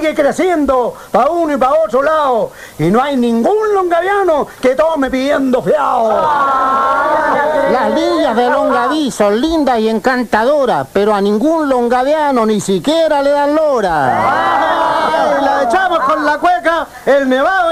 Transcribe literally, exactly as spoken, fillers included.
sigue creciendo para uno y para otro lado. Y no hay ningún longaviano que tome pidiendo fiado. Las niñas de Longaví son lindas y encantadoras, pero a ningún longaviano ni siquiera le dan lora. La echamos con la cueca, el nevado